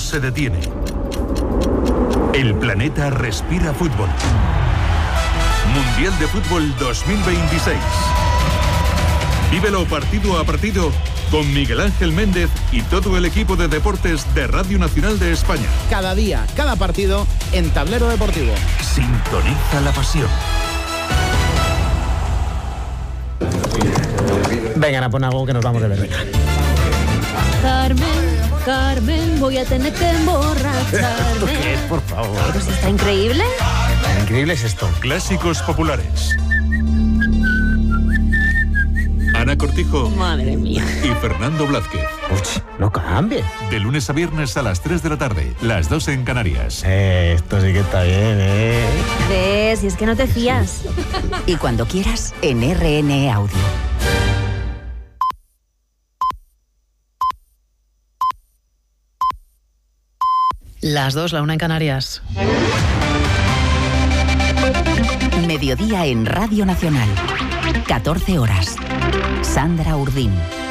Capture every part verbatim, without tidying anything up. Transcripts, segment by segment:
se detiene. El planeta respira fútbol. Mundial de Fútbol dos mil veintiséis. Vívelo partido a partido con Miguel Ángel Méndez y todo el equipo de deportes de Radio Nacional de España. Cada día, cada partido en Tablero Deportivo. Sintoniza la pasión. Vengan a poner algo que nos vamos de verbena. Carmen, Carmen, voy a tener que emborracharme. ¿Qué es, por favor? Pues está increíble. Increíble es esto. Clásicos populares. Ana Cortijo. Madre mía. Y Fernando Blázquez. Uy, no cambie. De lunes a viernes a las tres de la tarde, las dos en Canarias. Eh, esto sí que está bien, ¿eh? ¿Ves? Si es que no te fías. Y cuando quieras, en R N E Audio. Las dos, la una en Canarias. Mediodía en Radio Nacional. catorce horas. Sandra Urdín.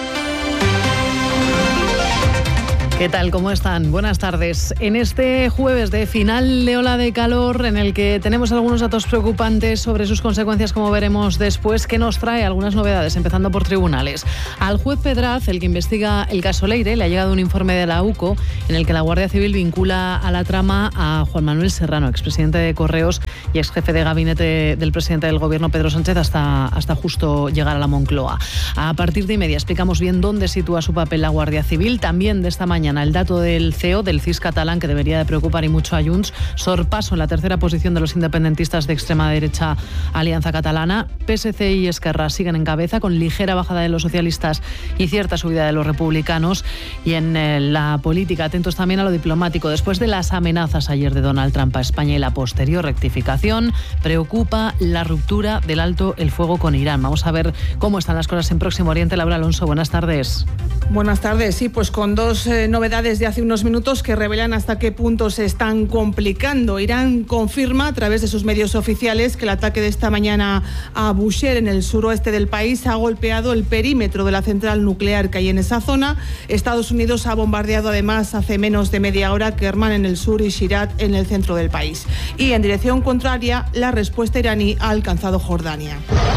¿Qué tal? ¿Cómo están? Buenas tardes. En este jueves de final de ola de calor, en el que tenemos algunos datos preocupantes sobre sus consecuencias, como veremos después, que nos trae algunas novedades, empezando por tribunales. Al juez Pedraz, el que investiga el caso Leire, le ha llegado un informe de la U C O en el que la Guardia Civil vincula a la trama a Juan Manuel Serrano, expresidente de Correos y exjefe de gabinete del presidente del Gobierno, Pedro Sánchez, hasta, hasta justo llegar a la Moncloa. A partir de y media explicamos bien dónde sitúa su papel la Guardia Civil. También de esta mañana el dato del C E O, del C I S catalán, que debería de preocupar y mucho a Junts. Sorpaso en la tercera posición de los independentistas de extrema derecha Alianza Catalana. P S C y Esquerra siguen en cabeza, con ligera bajada de los socialistas y cierta subida de los republicanos. Y en eh, la política, atentos también a lo diplomático. Después de las amenazas ayer de Donald Trump a España y la posterior rectificación, preocupa la ruptura del alto el fuego con Irán. Vamos a ver cómo están las cosas en Próximo Oriente. Laura Alonso, buenas tardes. Buenas tardes. Sí, pues con dos eh, novedades de hace unos minutos que revelan hasta qué punto se están complicando. Irán confirma a través de sus medios oficiales que el ataque de esta mañana a Bushehr, en el suroeste del país, ha golpeado el perímetro de la central nuclear que hay en esa zona. Estados Unidos ha bombardeado además hace menos de media hora Kerman en el sur y Shirat en el centro del país. Y en dirección contraria, la respuesta iraní ha alcanzado Jordania.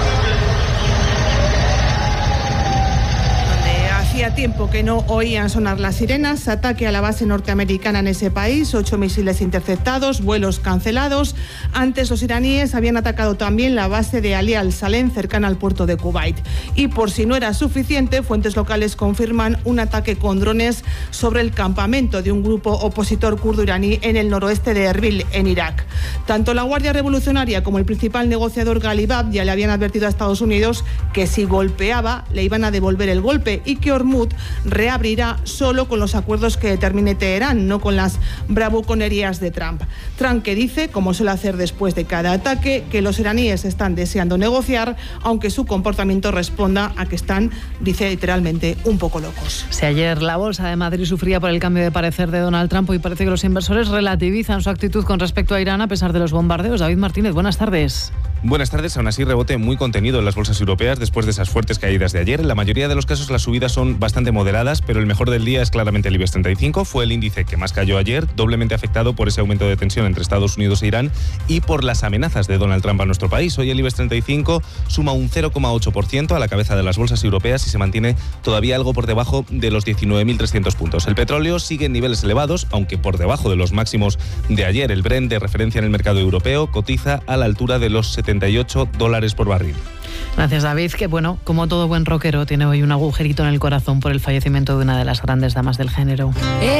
Hacía tiempo que no oían sonar las sirenas. Ataque a la base norteamericana en ese país, ocho misiles interceptados, vuelos cancelados. Antes los iraníes habían atacado también la base de Ali al-Salem, cercana al puerto de Kuwait. Y por si no era suficiente, fuentes locales confirman un ataque con drones sobre el campamento de un grupo opositor kurdo iraní en el noroeste de Erbil, en Irak. Tanto la Guardia Revolucionaria como el principal negociador Ghalibab ya le habían advertido a Estados Unidos que si golpeaba le iban a devolver el golpe y que Hormuz reabrirá solo con los acuerdos que determine Teherán, no con las bravuconerías de Trump. Trump, que dice, como suele hacer después de cada ataque, que los iraníes están deseando negociar, aunque su comportamiento responda a que están, dice literalmente, un poco locos. Si ayer la bolsa de Madrid sufría por el cambio de parecer de Donald Trump, hoy parece que los inversores relativizan su actitud con respecto a Irán a pesar de los bombardeos. David Martínez, buenas tardes. Buenas tardes. Aún así, rebote muy contenido en las bolsas europeas después de esas fuertes caídas de ayer. En la mayoría de los casos las subidas son bastante moderadas, pero el mejor del día es claramente el IBEX treinta y cinco. Fue el índice que más cayó ayer, doblemente afectado por ese aumento de tensión entre Estados Unidos e Irán y por las amenazas de Donald Trump a nuestro país. Hoy el IBEX treinta y cinco suma un cero coma ocho por ciento a la cabeza de las bolsas europeas y se mantiene todavía algo por debajo de los diecinueve mil trescientos puntos. El petróleo sigue en niveles elevados, aunque por debajo de los máximos de ayer. El Brent, de referencia en el mercado europeo, cotiza a la altura de los setenta y ocho dólares por barril. Gracias, David, que bueno, como todo buen rockero, tiene hoy un agujerito en el corazón por el fallecimiento de una de las grandes damas del género.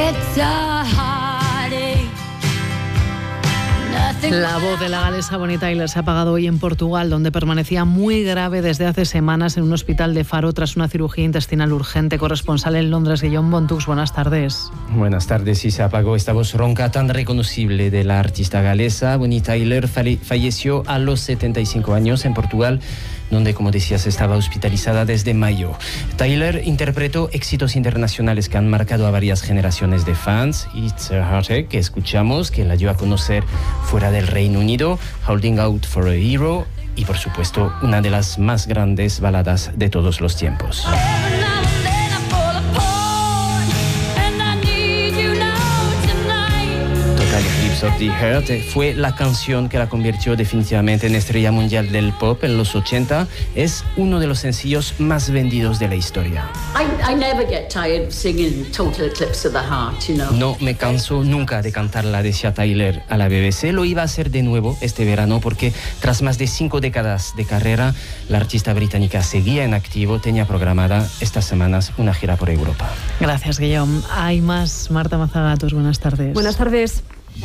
La voz de la galesa Bonnie Tyler se ha apagado hoy en Portugal, donde permanecía muy grave desde hace semanas en un hospital de Faro tras una cirugía intestinal urgente. Corresponsal en Londres, Guillaume Bontux, buenas tardes. Buenas tardes. Sí, se apagó esta voz ronca tan reconocible de la artista galesa. Bonnie Tyler falleció a los setenta y cinco años en Portugal, donde, como decías, estaba hospitalizada desde mayo. Tyler interpretó éxitos internacionales que han marcado a varias generaciones de fans. It's a Heartache, que escuchamos, que la dio a conocer fuera del Reino Unido, Holding Out for a Hero y, por supuesto, una de las más grandes baladas de todos los tiempos. of the Heart. Fue la canción que la convirtió definitivamente en estrella mundial del pop en los ochenta. Es uno de los sencillos más vendidos de la historia. I, I never get tired singing Total Eclipse of the Heart, you know. No me canso nunca de cantarla, decía Tyler a la B B C. Lo iba a hacer de nuevo este verano porque tras más de cinco décadas de carrera, la artista británica seguía en activo, tenía programada estas semanas una gira por Europa. Gracias, Guillaume. Hay más. Marta Mazagatos, buenas tardes. Buenas tardes.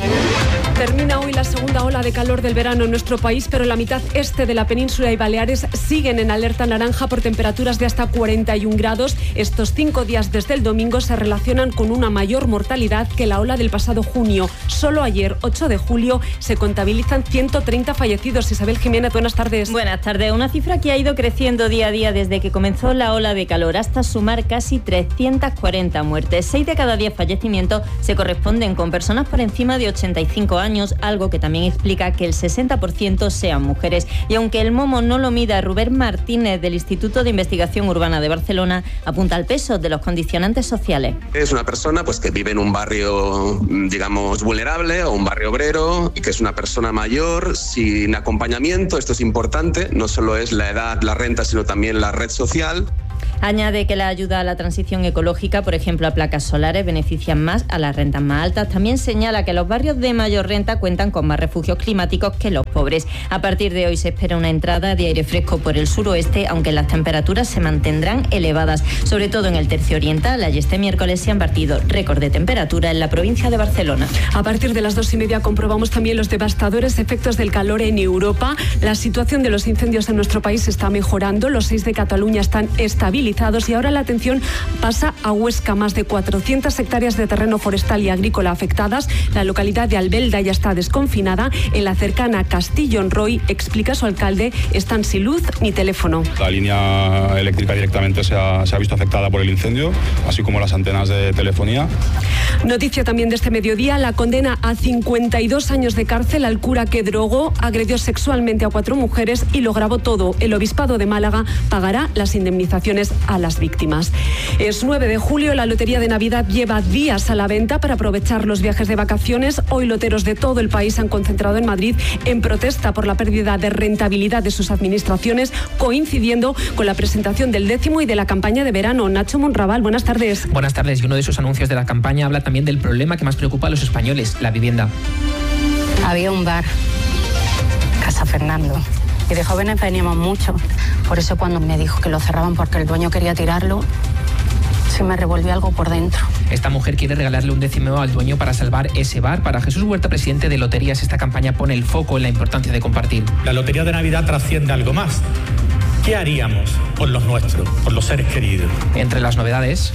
Termina hoy la segunda ola de calor del verano en nuestro país, pero la mitad este de la península y Baleares siguen en alerta naranja por temperaturas de hasta cuarenta y un grados. Estos cinco días desde el domingo se relacionan con una mayor mortalidad que la ola del pasado junio. Solo ayer, ocho de julio, se contabilizan ciento treinta fallecidos. Isabel Jiménez, buenas tardes. Buenas tardes. Una cifra que ha ido creciendo día a día desde que comenzó la ola de calor, hasta sumar casi trescientas cuarenta muertes. Seis de cada diez fallecimientos se corresponden con personas por encima de ochenta y cinco años, algo que también explica que el sesenta por ciento sean mujeres. Y aunque el momo no lo mida, Rubén Martínez del Instituto de Investigación Urbana de Barcelona apunta al peso de los condicionantes sociales. Es una persona pues que vive en un barrio, digamos, vulnerable o un barrio obrero, y que es una persona mayor sin acompañamiento. Esto es importante, no solo es la edad, la renta, sino también la red social. Añade que la ayuda a la transición ecológica, por ejemplo a placas solares, benefician más a las rentas más altas. También señala que los barrios de mayor renta cuentan con más refugios climáticos que los pobres. A partir de hoy se espera una entrada de aire fresco por el suroeste, aunque las temperaturas se mantendrán elevadas, sobre todo en el tercio oriental. Allí este miércoles se han batido récord de temperatura en la provincia de Barcelona. A partir de las dos y media comprobamos también los devastadores efectos del calor en Europa. La situación de los incendios en nuestro país está mejorando. Los seis de Cataluña están estabilizados y ahora la atención pasa a Huesca. Más de cuatrocientas hectáreas de terreno forestal y agrícola afectadas. La localidad de Albelda ya está desconfinada. En la cercana Castillon-Roy, explica su alcalde, están sin luz ni teléfono. La línea eléctrica directamente se ha, se ha visto afectada por el incendio, así como las antenas de telefonía. Noticia también de este mediodía, la condena a cincuenta y dos años de cárcel al cura que drogó, agredió sexualmente a cuatro mujeres y lo grabó todo. El Obispado de Málaga pagará las indemnizaciones a las víctimas. Es nueve de julio, la Lotería de Navidad lleva días a la venta para aprovechar los viajes de vacaciones. Hoy loteros de todo el país se han concentrado en Madrid en protesta por la pérdida de rentabilidad de sus administraciones, coincidiendo con la presentación del décimo y de la campaña de verano. Nacho Monraval, buenas tardes. Buenas tardes. Y uno de esos anuncios de la campaña habla también del problema que más preocupa a los españoles, la vivienda. Había un bar, Casa Fernando, y de jóvenes veníamos mucho. Por eso cuando me dijo que lo cerraban porque el dueño quería tirarlo, se me revolvió algo por dentro. Esta mujer quiere regalarle un décimo al dueño para salvar ese bar. Para Jesús Huerta, presidente de Loterías, esta campaña pone el foco en la importancia de compartir. La Lotería de Navidad trasciende algo más. ¿Qué haríamos por los nuestros, por los seres queridos? Entre las novedades,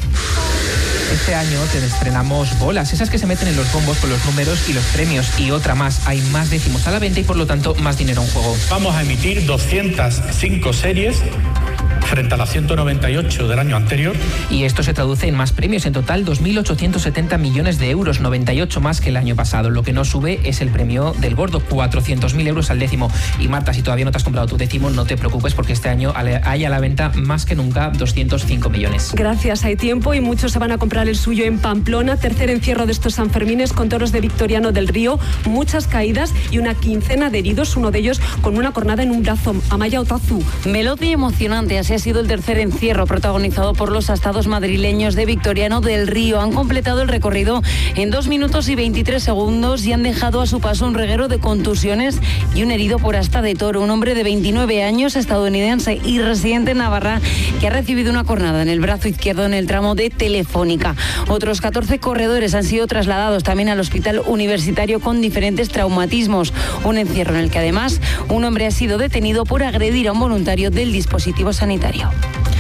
este año te estrenamos bolas, esas que se meten en los bombos con los números y los premios, y otra más. Hay más décimos a la venta y por lo tanto más dinero en juego. Vamos a emitir doscientas cinco series frente a las ciento noventa y ocho del año anterior. Y esto se traduce en más premios, en total dos mil ochocientos setenta millones de euros, noventa y ocho más que el año pasado. Lo que no sube es el premio del gordo, cuatrocientos mil euros al décimo. Y Marta, si todavía no te has comprado tu décimo, no te preocupes porque este año hay a la venta más que nunca doscientos cinco millones. Gracias, hay tiempo y muchos se van a comprar el suyo en Pamplona. Tercer encierro de estos Sanfermines con toros de Victoriano del Río, muchas caídas y una quincena de heridos, uno de ellos con una cornada en un brazo. Amaya Otazu. Veloz y emocionante, así ha sido el tercer encierro protagonizado por los astados madrileños de Victoriano del Río. Han completado el recorrido en dos minutos y veintitrés segundos y han dejado a su paso un reguero de contusiones y un herido por asta de toro, un hombre de veintinueve años, estadounidense y residente en Navarra, que ha recibido una cornada en el brazo izquierdo en el tramo de Telefónica. Otros catorce corredores han sido trasladados también al hospital universitario con diferentes traumatismos. Un encierro en el que además un hombre ha sido detenido por agredir a un voluntario del dispositivo sanitario.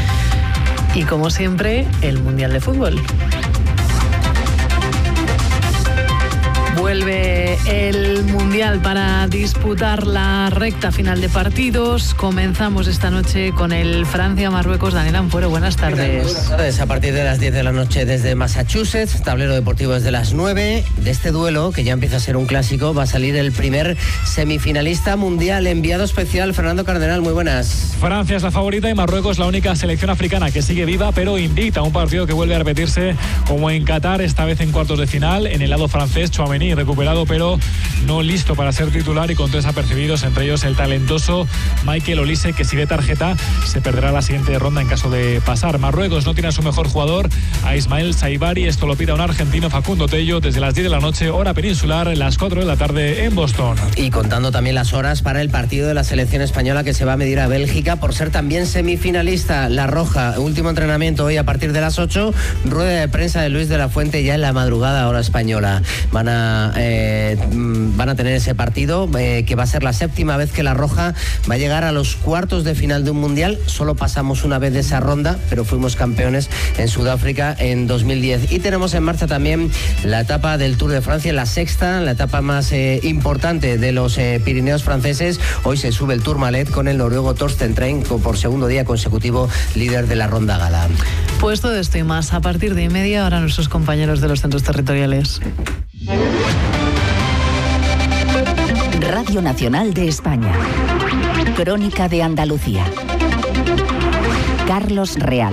Y como siempre, el Mundial de Fútbol. Vuelve el Mundial para disputar la recta final de partidos. Comenzamos esta noche con el Francia-Marruecos. Daniel Ampuero, buenas tardes. Buenas tardes. A partir de las diez de la noche desde Massachusetts, tablero deportivo desde las nueve. De este duelo, que ya empieza a ser un clásico, va a salir el primer semifinalista mundial. Enviado especial, Fernando Cardenal, muy buenas. Francia es la favorita y Marruecos la única selección africana que sigue viva pero invicta. Un partido que vuelve a repetirse como en Qatar, esta vez en cuartos de final. En el lado francés, Tchouaméni recuperado pero momento no listo para ser titular y con tres apercibidos, entre ellos el talentoso Michael Olise, que si ve tarjeta se perderá la siguiente ronda en caso de pasar. Marruecos no tiene a su mejor jugador, a Ismael Saibari. Esto lo pide a un argentino, Facundo Tello, desde las diez de la noche, hora peninsular, las cuatro de la tarde en Boston. Y contando también las horas para el partido de la selección española que se va a medir a Bélgica por ser también semifinalista. La Roja, último entrenamiento hoy a partir de las ocho, rueda de prensa de Luis de la Fuente ya en la madrugada hora española. Van a, eh, van a tener ese partido eh, que va a ser la séptima vez que la Roja va a llegar a los cuartos de final de un mundial. Solo pasamos una vez de esa ronda, pero fuimos campeones en Sudáfrica en dos mil diez. Y tenemos en marcha también la etapa del Tour de Francia, la sexta, la etapa más eh, importante de los eh, Pirineos franceses. Hoy se sube el Tourmalet con el noruego Torsten Trein por segundo día consecutivo líder de la ronda gala. Pues todo esto y más a partir de media hora nuestros compañeros de los centros territoriales. Radio Nacional de España. Crónica de Andalucía. Carlos Real.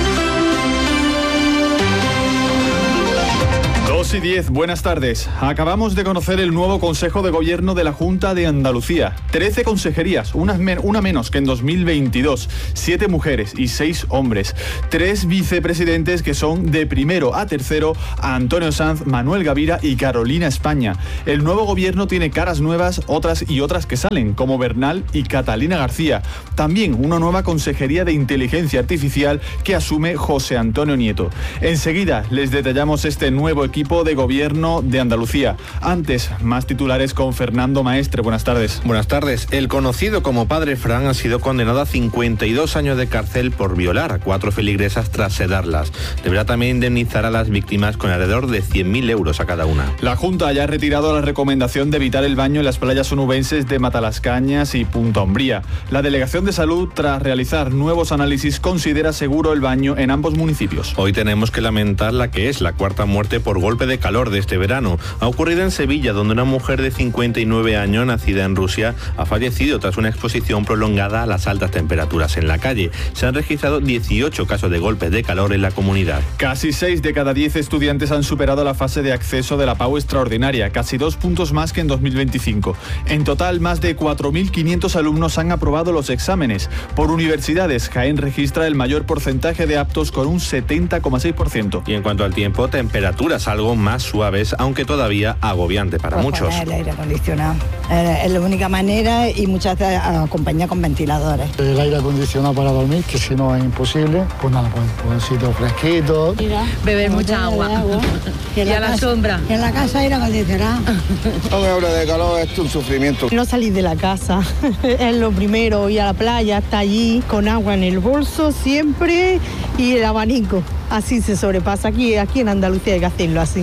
dos y diez, buenas tardes. Acabamos de conocer el nuevo Consejo de Gobierno de la Junta de Andalucía. trece consejerías, una, men- una menos que en dos mil veintidós. siete mujeres y seis hombres. Tres vicepresidentes que son de primero a tercero: a Antonio Sanz, Manuel Gavira y Carolina España. El nuevo gobierno tiene caras nuevas, otras y otras que salen, como Bernal y Catalina García. También una nueva Consejería de Inteligencia Artificial que asume José Antonio Nieto. Enseguida les detallamos este nuevo equipo de gobierno de Andalucía. Antes, más titulares con Fernando Maestre. Buenas tardes. Buenas tardes. El conocido como Padre Fran ha sido condenado a cincuenta y dos años de cárcel por violar a cuatro feligresas tras sedarlas. Deberá también indemnizar a las víctimas con alrededor de cien mil euros a cada una. La Junta ya ha retirado la recomendación de evitar el baño en las playas onubenses de Matalascañas y Punta Umbría. La Delegación de Salud, tras realizar nuevos análisis, considera seguro el baño en ambos municipios. Hoy tenemos que lamentar la que es la cuarta muerte por golpe de calor de este verano. Ha ocurrido en Sevilla, donde una mujer de cincuenta y nueve años, nacida en Rusia, ha fallecido tras una exposición prolongada a las altas temperaturas en la calle. Se han registrado dieciocho casos de golpes de calor en la comunidad. Casi seis de cada diez estudiantes han superado la fase de acceso de la P A U extraordinaria, casi dos puntos más que en dos mil veinticinco. En total, más de cuatro mil quinientos alumnos han aprobado los exámenes. Por universidades, Jaén registra el mayor porcentaje de aptos con un setenta coma seis por ciento. Y en cuanto al tiempo, temperaturas algo más suaves, aunque todavía agobiante para pues muchos. Poner el aire acondicionado. Eh, es la única manera, y muchas veces acompañada con ventiladores. El aire acondicionado para dormir, que si no es imposible, pues nada, pues, pues un sitio fresquito. Mira, beber mucha agua. agua. Y, y a la casa, sombra. En la casa aire acondicionado. Una hora de calor es un sufrimiento. No salir de la casa, es lo primero, ir a la playa, estar allí con agua en el bolso siempre y el abanico. Así se sobrepasa. Aquí, aquí en Andalucía hay que hacerlo así.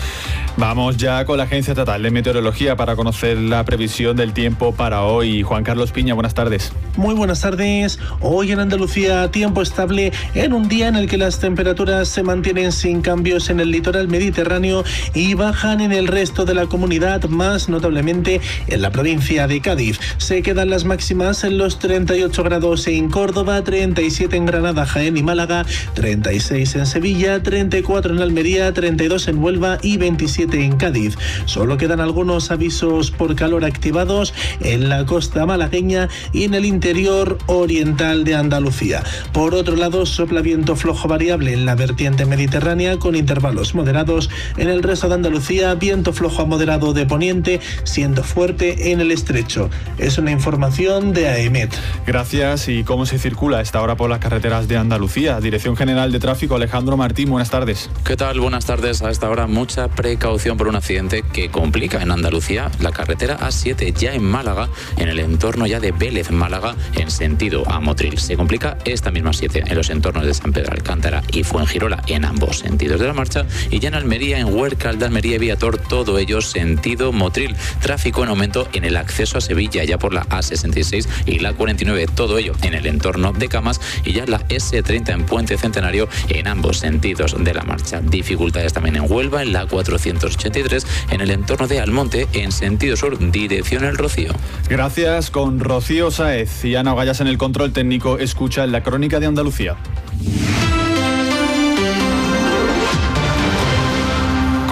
Vamos ya con la Agencia Estatal de Meteorología para conocer la previsión del tiempo para hoy. Juan Carlos Piña, buenas tardes. Muy buenas tardes. Hoy en Andalucía, tiempo estable en un día en el que las temperaturas se mantienen sin cambios en el litoral mediterráneo y bajan en el resto de la comunidad, más notablemente en la provincia de Cádiz. Se quedan las máximas en los treinta y ocho grados en Córdoba, treinta y siete en Granada, Jaén y Málaga, treinta y seis en Sevilla, treinta y cuatro en Almería, treinta y dos en Huelva y veintisiete en Cádiz. Solo quedan algunos avisos por calor activados en la costa malagueña y en el interior oriental de Andalucía. Por otro lado, sopla viento flojo variable en la vertiente mediterránea con intervalos moderados. En el resto de Andalucía, viento flojo a moderado de poniente, siendo fuerte en el estrecho. Es una información de AEMET. Gracias. ¿Y cómo se circula a esta hora por las carreteras de Andalucía? Dirección General de Tráfico, Alejandro Martín, buenas tardes. ¿Qué tal? Buenas tardes. A esta hora mucha precaución por un accidente que complica en Andalucía la carretera A siete ya en Málaga, en el entorno ya de Vélez, Málaga, en sentido a Motril. Se complica esta misma A siete en los entornos de San Pedro Alcántara y Fuengirola en ambos sentidos de la marcha, y ya en Almería, en Huércal de Almería y Viator, todo ello sentido Motril. Tráfico en aumento en el acceso a Sevilla ya por la A sesenta y seis y la cuarenta y nueve, todo ello en el entorno de Camas, y ya la ese treinta en Puente Centenario en ambos sentidos de la marcha. Dificultades también en Huelva, en la cuatrocientos ochenta y tres, en el entorno de Almonte, en sentido sur, dirección El Rocío. Gracias. Con Rocío Sáez y Ana Ogallas en el control técnico, escucha la Crónica de Andalucía.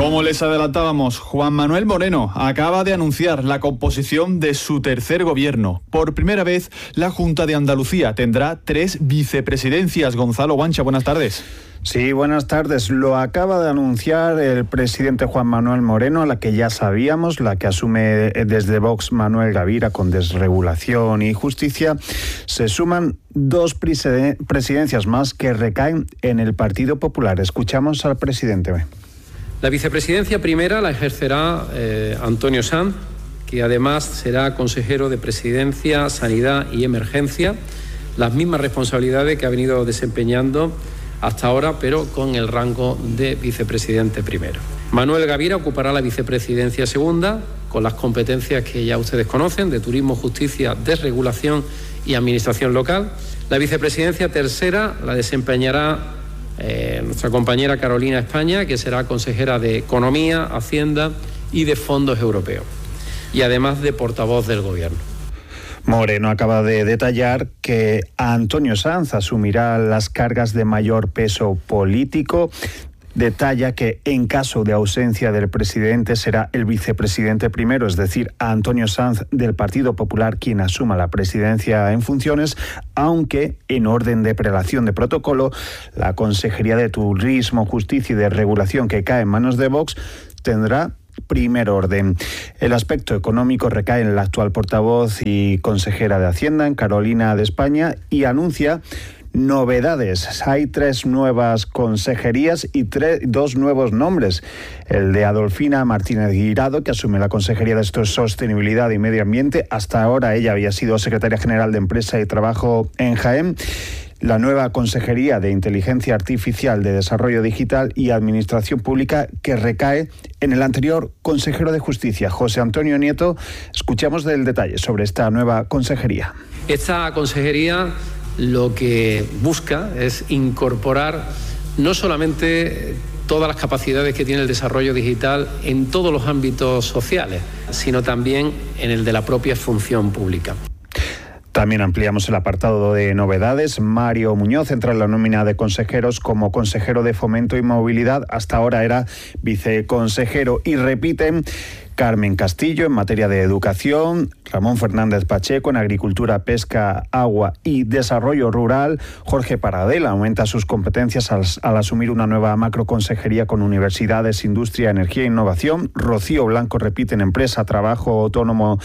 Como les adelantábamos, Juan Manuel Moreno acaba de anunciar la composición de su tercer gobierno. Por primera vez, la Junta de Andalucía tendrá tres vicepresidencias. Gonzalo Guancha, buenas tardes. Sí, buenas tardes. Lo acaba de anunciar el presidente Juan Manuel Moreno, la que ya sabíamos, la que asume desde Vox Manuel Gavira con desregulación y justicia. Se suman dos presidencias más que recaen en el Partido Popular. Escuchamos al presidente. La vicepresidencia primera la ejercerá eh, Antonio Sanz, que además será consejero de Presidencia, Sanidad y Emergencia, las mismas responsabilidades que ha venido desempeñando hasta ahora, pero con el rango de vicepresidente primero. Manuel Gavira ocupará la vicepresidencia segunda, con las competencias que ya ustedes conocen, de turismo, justicia, desregulación y administración local. La vicepresidencia tercera la desempeñará eh, nuestra compañera Carolina España, que será consejera de Economía, Hacienda y de Fondos Europeos, y además de portavoz del Gobierno. Moreno acaba de detallar que Antonio Sanz asumirá las cargas de mayor peso político. Detalla que en caso de ausencia del presidente será el vicepresidente primero, es decir, Antonio Sanz del Partido Popular quien asuma la presidencia en funciones, aunque en orden de prelación de protocolo, la Consejería de Turismo, Justicia y de Regulación, que cae en manos de Vox, tendrá primer orden. El aspecto económico recae en la actual portavoz y consejera de Hacienda, en Carolina de España, y anuncia novedades. Hay tres nuevas consejerías y tres, dos nuevos nombres. El de Adolfina Martínez Guirado, que asume la Consejería de Sostenibilidad y Medio Ambiente. Hasta ahora ella había sido secretaria general de Empresa y Trabajo en Jaén. La nueva Consejería de Inteligencia Artificial, de Desarrollo Digital y Administración Pública, que recae en el anterior consejero de Justicia, José Antonio Nieto. Escuchamos del detalle sobre esta nueva consejería. Esta consejería lo que busca es incorporar no solamente todas las capacidades que tiene el desarrollo digital en todos los ámbitos sociales, sino también en el de la propia función pública. También ampliamos el apartado de novedades. Mario Muñoz entra en la nómina de consejeros como consejero de Fomento y Movilidad. Hasta ahora era viceconsejero. Y repiten Carmen Castillo en materia de educación, Ramón Fernández Pacheco en agricultura, pesca, agua y desarrollo rural. Jorge Paradela aumenta sus competencias al, al asumir una nueva macroconsejería con universidades, industria, energía e innovación. Rocío Blanco repite en empresa, trabajo autónomo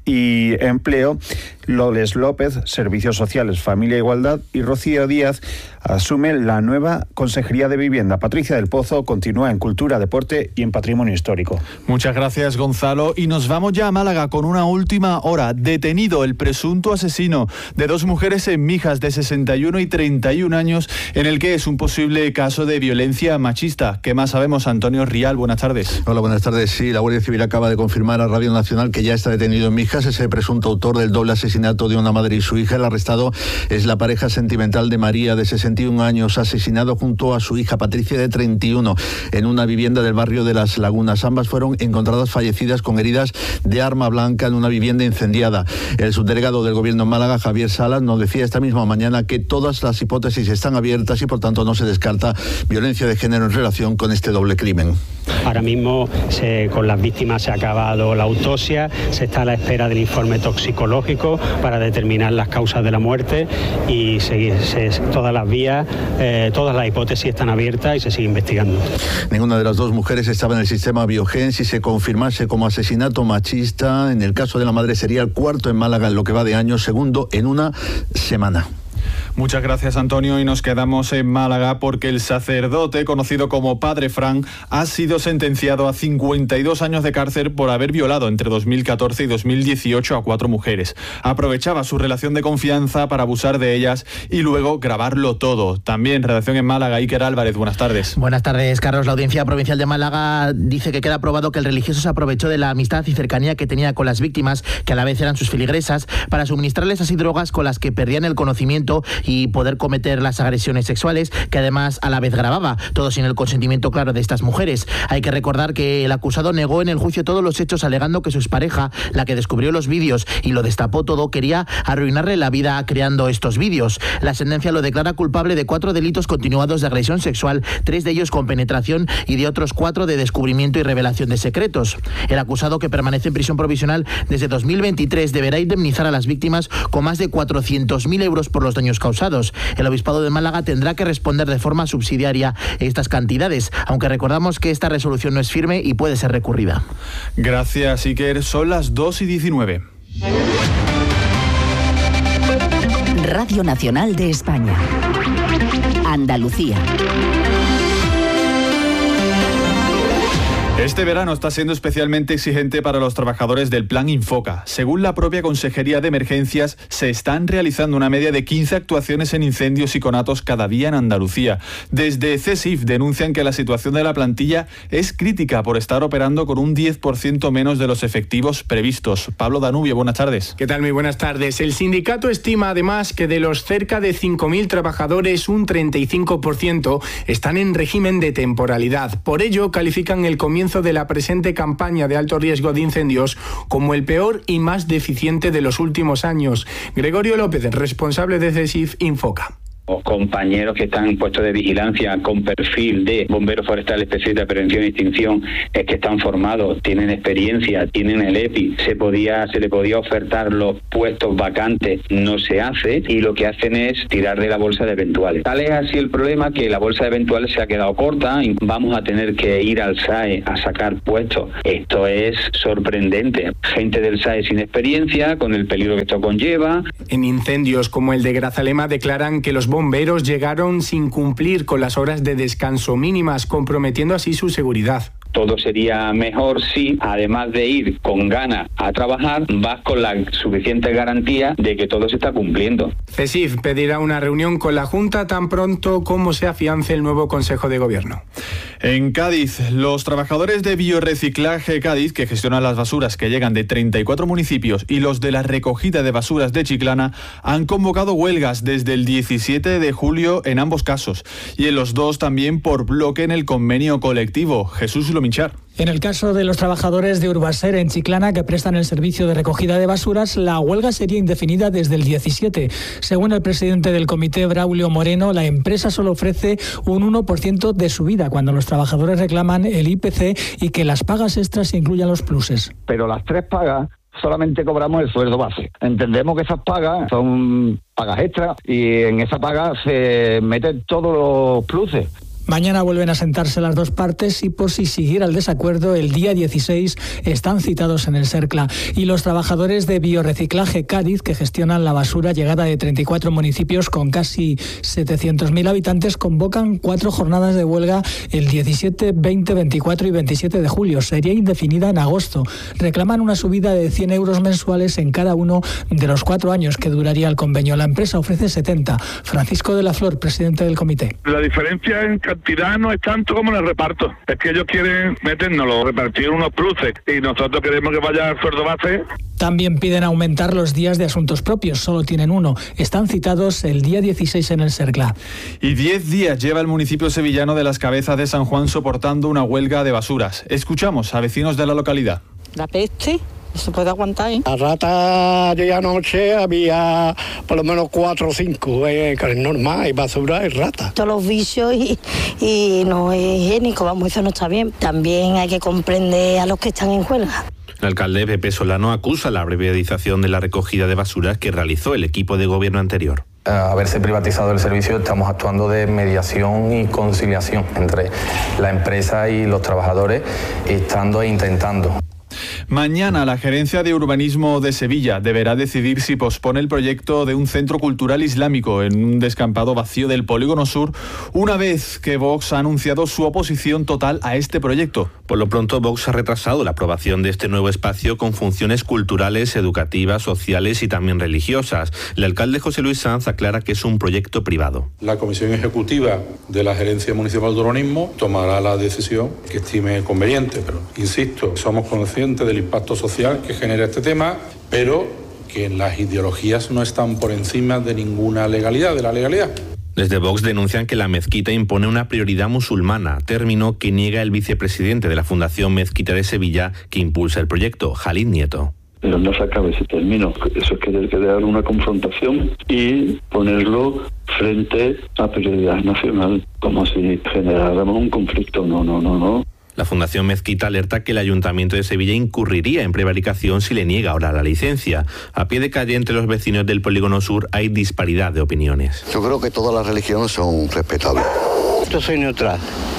y empleo. Loles López, servicios sociales, familia e igualdad. Y Rocío Díaz asume la nueva consejería de vivienda. Patricia del Pozo continúa en cultura, deporte y en patrimonio histórico. Muchas gracias, Gonzalo, y nos vamos ya a Málaga con una última hora. Detenido el presunto asesino de dos mujeres en Mijas de sesenta y uno y treinta y un años, en el que es un posible caso de violencia machista. ¿Qué más sabemos? Antonio Rial, buenas tardes. Hola, buenas tardes. Sí, la Guardia Civil acaba de confirmar a Radio Nacional que ya está detenido en Mijas ese presunto autor del doble asesinato de una madre y su hija. El arrestado es la pareja sentimental de María, de sesenta y un años, asesinado junto a su hija Patricia, de treinta y uno, en una vivienda del barrio de Las Lagunas. Ambas fueron encontradas fallecidas con heridas de arma blanca en una vivienda incendiada. El subdelegado del Gobierno en Málaga, Javier Salas, nos decía esta misma mañana que todas las hipótesis están abiertas y por tanto no se descarta violencia de género en relación con este doble crimen. Ahora mismo se, con las víctimas se ha acabado la autopsia, se está a la espera del informe toxicológico para determinar las causas de la muerte y se, se, todas las vías, eh, todas las hipótesis están abiertas y se sigue investigando. Ninguna de las dos mujeres estaba en el sistema Biogen. Si se confirmase como asesinato machista, en el caso de la madre sería el cuarto en Málaga en lo que va de año, segundo en una semana. Muchas gracias, Antonio, y nos quedamos en Málaga porque el sacerdote, conocido como Padre Fran, ha sido sentenciado a cincuenta y dos años de cárcel por haber violado entre dos mil catorce y dos mil dieciocho a cuatro mujeres. Aprovechaba su relación de confianza para abusar de ellas y luego grabarlo todo. También redacción en Málaga, Iker Álvarez, buenas tardes. Buenas tardes, Carlos. La Audiencia Provincial de Málaga dice que queda probado que el religioso se aprovechó de la amistad y cercanía que tenía con las víctimas, que a la vez eran sus feligresas, para suministrarles así drogas con las que perdían el conocimiento y poder cometer las agresiones sexuales, que además a la vez grababa, todo sin el consentimiento claro de estas mujeres. Hay que recordar que el acusado negó en el juicio todos los hechos, alegando que su expareja, la que descubrió los vídeos y lo destapó todo, quería arruinarle la vida creando estos vídeos. La sentencia lo declara culpable de cuatro delitos continuados de agresión sexual, tres de ellos con penetración y de otros cuatro de descubrimiento y revelación de secretos. El acusado, que permanece en prisión provisional desde dos mil veintitrés, deberá indemnizar a las víctimas con más de cuatrocientos mil euros por los daños causados. El Obispado de Málaga tendrá que responder de forma subsidiaria estas cantidades, aunque recordamos que esta resolución no es firme y puede ser recurrida. Gracias, Iker. Son las dos y diecinueve. Radio Nacional de España. Andalucía. Este verano está siendo especialmente exigente para los trabajadores del Plan Infoca. Según la propia Consejería de Emergencias, se están realizando una media de quince actuaciones en incendios y conatos cada día en Andalucía. Desde CESIF denuncian que la situación de la plantilla es crítica por estar operando con un diez por ciento menos de los efectivos previstos. Pablo Danubio, buenas tardes. ¿Qué tal? Muy buenas tardes. El sindicato estima además que de los cerca de cinco mil trabajadores, un treinta y cinco por ciento están en régimen de temporalidad. Por ello, califican el comienzo de la presente campaña de alto riesgo de incendios como el peor y más deficiente de los últimos años. Gregorio López, responsable de CESIF Infoca. Compañeros que están en puestos de vigilancia con perfil de bomberos forestales especialistas de prevención y extinción, es que están formados, tienen experiencia, tienen el E P I, se podía se le podía ofertar los puestos vacantes, no se hace, y lo que hacen es tirar de la bolsa de eventuales. Tal es así el problema que la bolsa de eventuales se ha quedado corta y vamos a tener que ir al S A E a sacar puestos. Esto es sorprendente. Gente del S A E sin experiencia, con el peligro que esto conlleva. En incendios como el de Grazalema declaran que los bomberos llegaron sin cumplir con las horas de descanso mínimas, comprometiendo así su seguridad. Todo sería mejor si, además de ir con ganas a trabajar, vas con la suficiente garantía de que todo se está cumpliendo. CESIF pedirá una reunión con la Junta tan pronto como se afiance el nuevo Consejo de Gobierno. En Cádiz, los trabajadores de Bioreciclaje Cádiz, que gestionan las basuras que llegan de treinta y cuatro municipios, y los de la recogida de basuras de Chiclana, han convocado huelgas desde el diecisiete de julio en ambos casos, y en los dos también por bloque en el convenio colectivo. Jesús Lominchar. En el caso de los trabajadores de Urbaser en Chiclana, que prestan el servicio de recogida de basuras, la huelga sería indefinida desde el diecisiete. Según el presidente del comité, Braulio Moreno, la empresa solo ofrece un uno por ciento de subida cuando los trabajadores reclaman el I P C y que las pagas extras incluyan los pluses. Pero las tres pagas solamente cobramos el sueldo base. Entendemos que esas pagas son pagas extras y en esa paga se meten todos los pluses. Mañana vuelven a sentarse las dos partes y, por si siguiera el desacuerdo, el día dieciséis están citados en el Cercla. Y los trabajadores de Bioreciclaje Cádiz, que gestionan la basura llegada de treinta y cuatro municipios con casi setecientos mil habitantes, convocan cuatro jornadas de huelga el diecisiete, veinte, veinticuatro y veintisiete de julio. Sería indefinida en agosto. Reclaman una subida de cien euros mensuales en cada uno de los cuatro años que duraría el convenio. La empresa ofrece setenta. Francisco de la Flor, presidente del comité. La diferencia en cantidad no es tanto como en el reparto. Es que ellos quieren metérnoslo, repartir unos pluses, y nosotros queremos que vaya al sueldo base. También piden aumentar los días de asuntos propios, solo tienen uno. Están citados el día dieciséis en el Cercla. Y diez días lleva el municipio sevillano de Las Cabezas de San Juan soportando una huelga de basuras. Escuchamos a vecinos de la localidad. La peste. ¿Se puede aguantar, eh? La rata de anoche había por lo menos cuatro o cinco, eh, que es normal, hay basura y rata. Todos los vicios y, y no es higiénico, vamos, eso no está bien. También hay que comprender a los que están en huelga. El alcalde Pepe Solano acusa la abreviadización de la recogida de basuras que realizó el equipo de gobierno anterior. Al haberse privatizado el servicio, estamos actuando de mediación y conciliación entre la empresa y los trabajadores, estando e intentando. Mañana la Gerencia de Urbanismo de Sevilla deberá decidir si pospone el proyecto de un centro cultural islámico en un descampado vacío del Polígono Sur, una vez que Vox ha anunciado su oposición total a este proyecto. Por lo pronto, Vox ha retrasado la aprobación de este nuevo espacio con funciones culturales, educativas, sociales y también religiosas. El alcalde José Luis Sanz aclara que es un proyecto privado. La Comisión Ejecutiva de la Gerencia Municipal de Urbanismo tomará la decisión que estime conveniente, pero insisto, somos conscientes del impacto social que genera este tema, pero que las ideologías no están por encima de ninguna legalidad, de la legalidad. Desde Vox denuncian que la mezquita impone una prioridad musulmana, término que niega el vicepresidente de la Fundación Mezquita de Sevilla, que impulsa el proyecto, Jalid Nieto. Pero no se acabe ese término. Eso es querer crear una confrontación y ponerlo frente a prioridad nacional, como si generáramos un conflicto. No, no, no, no. La Fundación Mezquita alerta que el Ayuntamiento de Sevilla incurriría en prevaricación si le niega ahora la licencia. A pie de calle entre los vecinos del Polígono Sur hay disparidad de opiniones. Yo creo que todas las religiones son respetables. Yo soy neutral.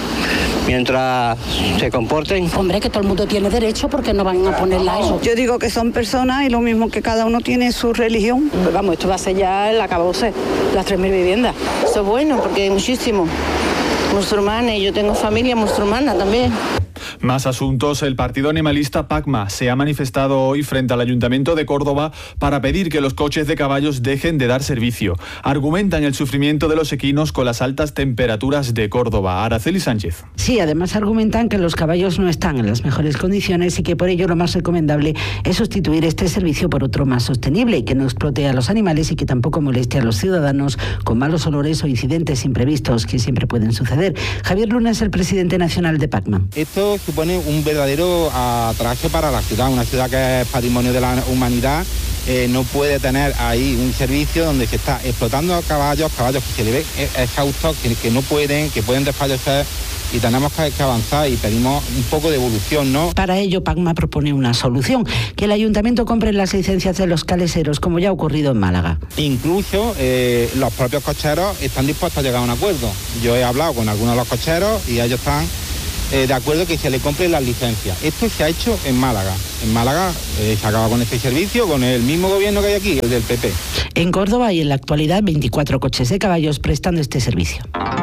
Mientras se comporten. Hombre, que todo el mundo tiene derecho, porque no van a ponerla eso. Yo digo que son personas y lo mismo que cada uno tiene su religión. Pues vamos, esto va a ser ya el acabose, las tres mil viviendas. Eso es bueno, porque hay muchísimos musulmanes, yo tengo familia musulmana también. Más asuntos. El partido animalista PACMA se ha manifestado hoy frente al Ayuntamiento de Córdoba para pedir que los coches de caballos dejen de dar servicio. Argumentan el sufrimiento de los equinos con las altas temperaturas de Córdoba. Araceli Sánchez. Sí, además argumentan que los caballos no están en las mejores condiciones y que por ello lo más recomendable es sustituir este servicio por otro más sostenible y que no explote a los animales y que tampoco moleste a los ciudadanos con malos olores o incidentes imprevistos que siempre pueden suceder. Javier Luna es el presidente nacional de PACMA. Esto supone un verdadero atraso para la ciudad, una ciudad que es patrimonio de la humanidad. Eh, no puede tener ahí un servicio donde se está explotando a caballos, caballos que se le ven exhaustos, que, que no pueden, que pueden desfallecer, y tenemos que, que avanzar y pedimos un poco de evolución, ¿no? Para ello, PACMA propone una solución, que el ayuntamiento compre las licencias de los caleseros, como ya ha ocurrido en Málaga. Incluso eh, los propios cocheros están dispuestos a llegar a un acuerdo. Yo he hablado con algunos de los cocheros y ellos están Eh, de acuerdo que se le compre las licencias. Esto se ha hecho en Málaga. En Málaga eh, se acaba con este servicio, con el mismo gobierno que hay aquí, el del P P. En Córdoba hay en la actualidad veinticuatro coches de caballos prestando este servicio.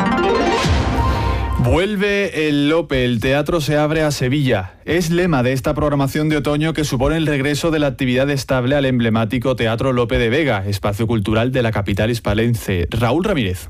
Vuelve el Lope, el teatro se abre a Sevilla. Es lema de esta programación de otoño que supone el regreso de la actividad estable al emblemático Teatro Lope de Vega, espacio cultural de la capital hispalense. Raúl Ramírez.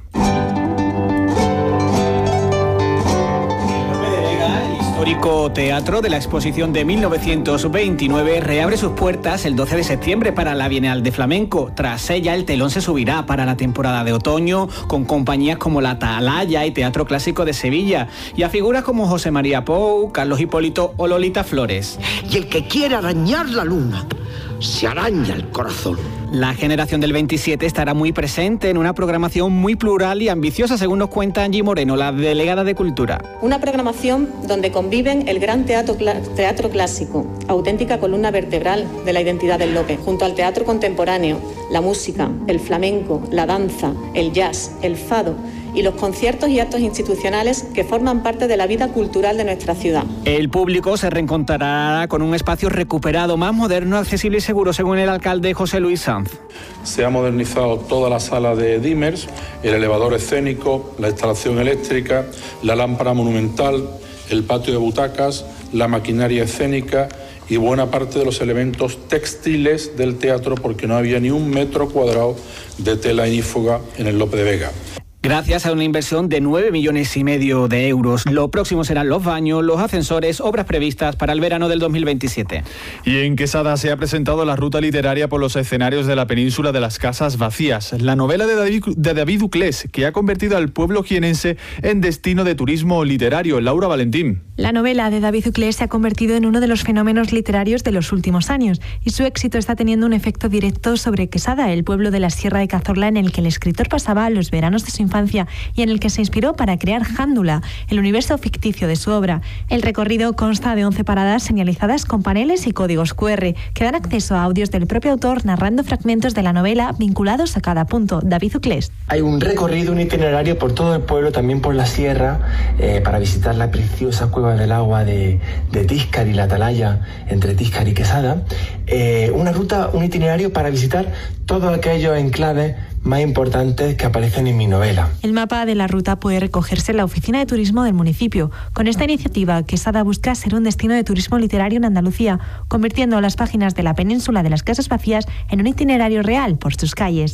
El histórico teatro de la exposición de mil novecientos veintinueve reabre sus puertas el doce de septiembre para la Bienal de Flamenco. Tras ella, el telón se subirá para la temporada de otoño con compañías como La Atalaya y Teatro Clásico de Sevilla, y a figuras como José María Pou, Carlos Hipólito o Lolita Flores. Y el que quiera arañar la luna, se araña el corazón. La generación del veintisiete estará muy presente en una programación muy plural y ambiciosa, según nos cuenta Angie Moreno, la delegada de Cultura. Una programación donde conviven el gran teatro, teatro clásico, auténtica columna vertebral de la identidad del Lope, junto al teatro contemporáneo, la música, el flamenco, la danza, el jazz, el fado y los conciertos y actos institucionales que forman parte de la vida cultural de nuestra ciudad. El público se reencontrará con un espacio recuperado, más moderno, accesible y seguro, según el alcalde José Luis Sanz. Se ha modernizado toda la sala de Dimmers, el elevador escénico, la instalación eléctrica, la lámpara monumental, el patio de butacas, la maquinaria escénica y buena parte de los elementos textiles del teatro, porque no había ni un metro cuadrado de tela ignífuga en el Lope de Vega. Gracias a una inversión de nueve millones y medio de euros. Lo próximo serán los baños, los ascensores, obras previstas para el verano del dos mil veintisiete. Y en Quesada se ha presentado la ruta literaria por los escenarios de la península de las Casas Vacías, la novela de David, de David Uclés, que ha convertido al pueblo jienense en destino de turismo literario. Laura Valentín. La novela de David Uclés se ha convertido en uno de los fenómenos literarios de los últimos años, y su éxito está teniendo un efecto directo sobre Quesada, el pueblo de la Sierra de Cazorla en el que el escritor pasaba los veranos de su infancia y en el que se inspiró para crear Jándula, el universo ficticio de su obra. El recorrido consta de once paradas señalizadas con paneles y códigos cu erre que dan acceso a audios del propio autor narrando fragmentos de la novela vinculados a cada punto. David Uclés. Hay un recorrido, un itinerario por todo el pueblo, también por la sierra, eh, para visitar la preciosa cueva del agua de, de Tíscar y la Atalaya, entre Tíscar y Quesada. Eh, una ruta, un itinerario para visitar todos aquellos enclaves más importantes que aparecen en mi novela. El mapa de la ruta puede recogerse en la oficina de turismo del municipio. Con esta iniciativa, Quesada busca ser un destino de turismo literario en Andalucía, convirtiendo las páginas de la península de las Casas Vacías en un itinerario real por sus calles.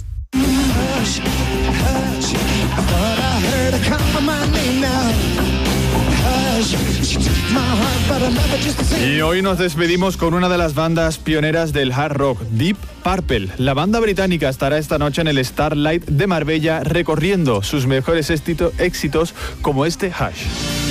Hush, hush, Y hoy nos despedimos con una de las bandas pioneras del hard rock, Deep Purple. La banda británica estará esta noche en el Starlight de Marbella recorriendo sus mejores éxitos como este Hush.